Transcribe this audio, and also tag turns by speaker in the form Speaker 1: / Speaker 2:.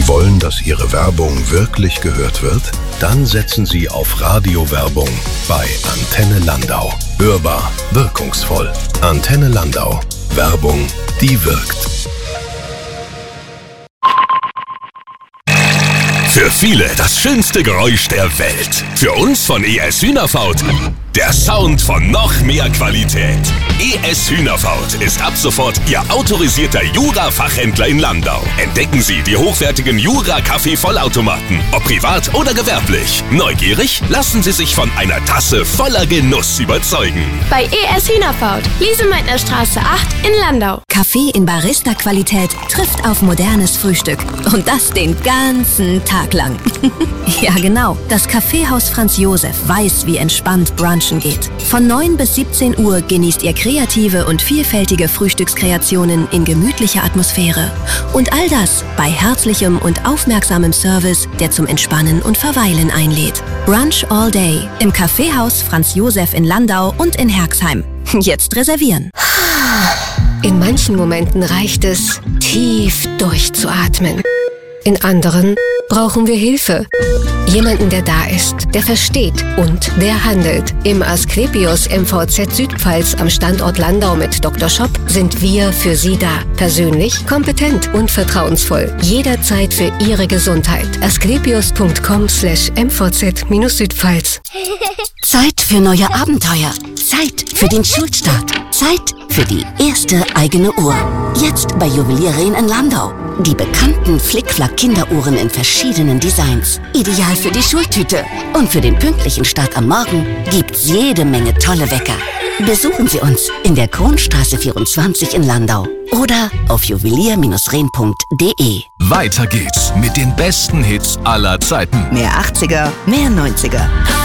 Speaker 1: Sie wollen, dass Ihre Werbung wirklich gehört wird? Dann setzen Sie auf Radiowerbung bei Antenne Landau. Hörbar, wirkungsvoll. Antenne Landau. Werbung, die wirkt.
Speaker 2: Für viele das schönste Geräusch der Welt. Für uns von ES Hühnerfaut der Sound von noch mehr Qualität. ES Hühnerfaut ist ab sofort Ihr autorisierter Jura-Fachhändler in Landau. Entdecken Sie die hochwertigen Jura-Kaffee-Vollautomaten, ob privat oder gewerblich. Neugierig? Lassen Sie sich von einer Tasse voller Genuss überzeugen.
Speaker 3: Bei ES Hühnerfaut, Liesemeitner Straße 8 in Landau.
Speaker 4: Kaffee in Barista-Qualität trifft auf modernes Frühstück. Und das den ganzen Tag lang. Ja, genau. Das Kaffeehaus Franz Josef weiß, wie entspannt Brunchen geht. Von 9 bis 17 Uhr genießt ihr kreative und vielfältige Frühstückskreationen in gemütlicher Atmosphäre. Und all das bei herzlichem und aufmerksamem Service, der zum Entspannen und Verweilen einlädt. Brunch all day im Kaffeehaus Franz Josef in Landau und in Herxheim. Jetzt reservieren.
Speaker 5: In manchen Momenten reicht es, tief durchzuatmen. In anderen brauchen wir Hilfe. Jemanden, der da ist, der versteht und der handelt. Im Asklepios MVZ Südpfalz am Standort Landau mit Dr. Schopp sind wir für Sie da. Persönlich, kompetent und vertrauensvoll. Jederzeit für Ihre Gesundheit. asklepios.com/mvz-Südpfalz.
Speaker 6: Zeit für neue Abenteuer. Zeit für den Schulstart. Zeit für die erste eigene Uhr. Jetzt bei Juwelierin in Landau. Die bekannten Flick-Flack-Kinderuhren in verschiedenen Designs. Ideal für die Schultüte. Und für den pünktlichen Start am Morgen gibt's jede Menge tolle Wecker. Besuchen Sie uns in der Kronstraße 24 in Landau oder auf juwelier-rehn.de.
Speaker 2: Weiter geht's mit den besten Hits aller Zeiten.
Speaker 6: Mehr 80er, mehr 90er.